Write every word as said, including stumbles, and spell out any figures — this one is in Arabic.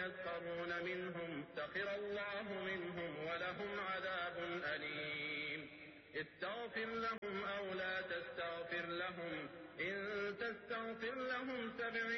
ويسخرون منهم سخر الله منهم ولهم عذاب أليم. استغفر لهم أو لا تستغفر لهم إن تستغفر لهم سبعين